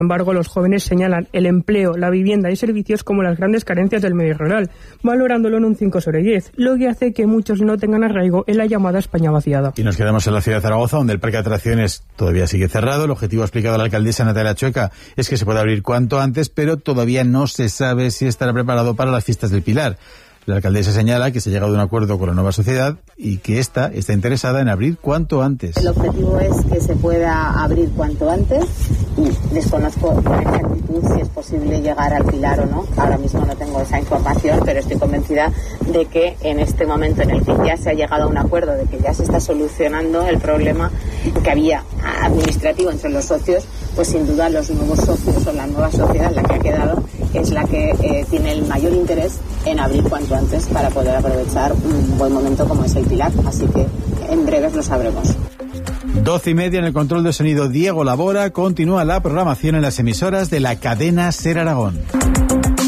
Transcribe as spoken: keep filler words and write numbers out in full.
Sin embargo, los jóvenes señalan el empleo, la vivienda y servicios como las grandes carencias del medio rural, valorándolo en un cinco sobre diez, lo que hace que muchos no tengan arraigo en la llamada España vaciada. Y nos quedamos en la ciudad de Zaragoza, donde el parque de atracciones todavía sigue cerrado. El objetivo explicado a la alcaldesa Natalia Chueca es que se pueda abrir cuanto antes, pero todavía no se sabe si estará preparado para las fiestas del Pilar. La alcaldesa señala que se ha llegado a un acuerdo con la nueva sociedad y que ésta está interesada en abrir cuanto antes. El objetivo es que se pueda abrir cuanto antes y desconozco con exactitud si es posible llegar al Pilar o no. Ahora mismo no tengo esa información, pero estoy convencida de que en este momento en el que ya se ha llegado a un acuerdo, de que ya se está solucionando el problema que había administrativo entre los socios, pues sin duda los nuevos socios o la nueva sociedad, la que ha quedado, es la que eh, tiene el mayor interés en abrir cuanto antes para poder aprovechar un buen momento como es el Pilar, así que en breves lo sabremos. Doce y media en el control de sonido Diego Labora. Continúa la programación en las emisoras de la cadena SER Aragón.